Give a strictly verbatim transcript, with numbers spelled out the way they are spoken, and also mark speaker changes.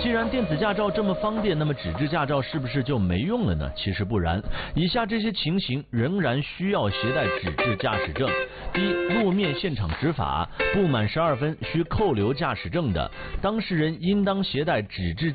Speaker 1: 既然电子驾照这么方便，那么纸质驾照是不是就没用了呢？其实不然，以下这些情形仍然需要携带纸质驾驶证。第一，路面现场执法，不满十二分需扣留驾驶证的，当事人应当携带纸质